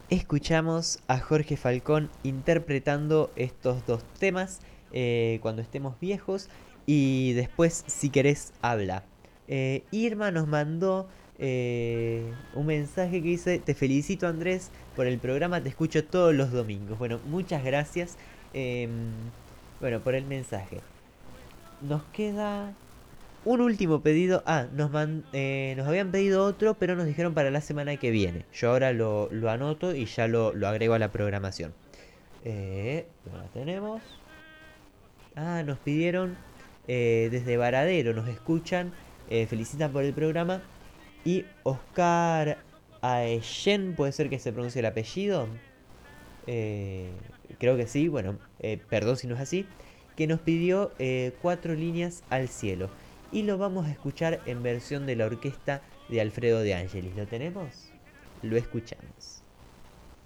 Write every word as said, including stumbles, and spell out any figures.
Escuchamos a Jorge Falcón interpretando estos dos temas eh, cuando estemos viejos y después si querés habla. Eh, Irma nos mandó eh, un mensaje que dice: te felicito Andrés por el programa, te escucho todos los domingos. Bueno, muchas gracias em, bueno, por el mensaje. Nos queda un último pedido. Ah, nos, man- eh, nos habían pedido otro, pero nos dijeron para la semana que viene. Yo ahora lo, lo anoto y ya lo, lo agrego a la programación. Eh, lo tenemos. Ah, nos pidieron eh, desde Varadero, nos escuchan, eh, felicitan por el programa. Y Oscar Aeyen, puede ser que se pronuncie el apellido. Eh, creo que sí, bueno, eh, perdón si no es así. Que nos pidió eh, cuatro líneas al cielo. Y lo vamos a escuchar en versión de la orquesta de Alfredo de Angelis. ¿Lo tenemos? Lo escuchamos.